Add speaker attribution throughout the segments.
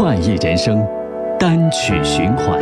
Speaker 1: 快意人生单曲循环。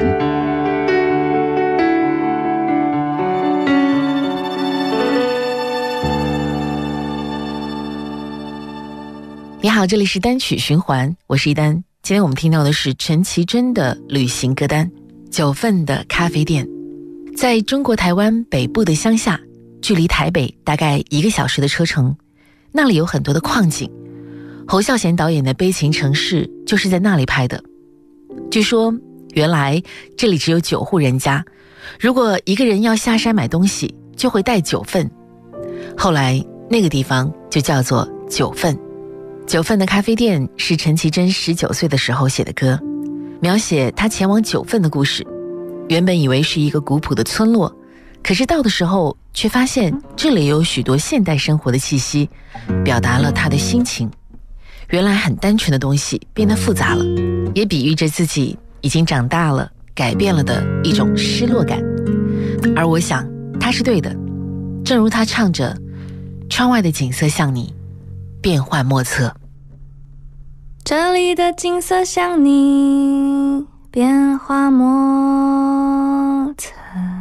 Speaker 2: 你好，这里是单曲循环，我是一丹。今天我们听到的是陈绮贞的旅行歌单9份的咖啡店。在中国台湾北部的乡下，距离台北大概1个小时的车程，那里有很多的矿井。侯孝贤导演的《悲情城市》就是在那里拍的。据说原来这里只有9户人家，如果一个人要下山买东西就会带9份，后来那个地方就叫做9份。9份的咖啡店是陈绮贞19岁的时候写的歌，描写她前往9份的故事。原本以为是一个古朴的村落，可是到的时候却发现这里有许多现代生活的气息，表达了她的心情。原来很单纯的东西变得复杂了，也比喻着自己已经长大了，改变了的一种失落感。而我想她是对的，正如她唱着，窗外的景色像你，变幻莫测。
Speaker 3: 这里的景色像你，变化莫测。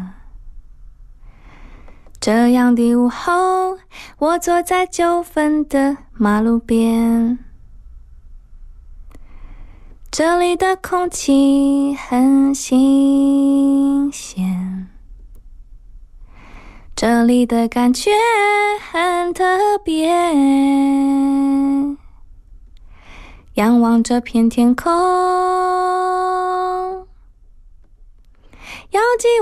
Speaker 3: 这样的午后，我坐在9份的马路边，这里的空气很新鲜，这里的感觉很特别。仰望这片天空，遥寄